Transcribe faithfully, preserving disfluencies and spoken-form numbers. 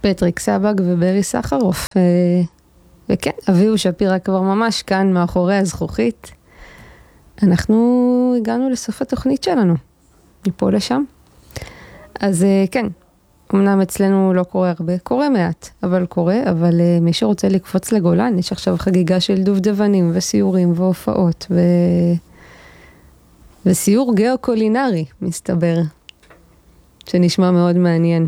פטריק סבג וברי סחרוף. וכן, אביהו שפירא כבר ממש כאן מאחורי הזכוכית. אנחנו הגענו לסוף התוכנית שלנו, מפה לשם. אז כן, אמנם אצלנו לא קורה הרבה, קורה מעט, אבל קורה, אבל מי שרוצה לקפוץ לגולן, יש עכשיו חגיגה של דובדבנים וסיורים והופעות, ו... וסיור גאו-קולינרי, מסתבר, שנשמע מאוד מעניין.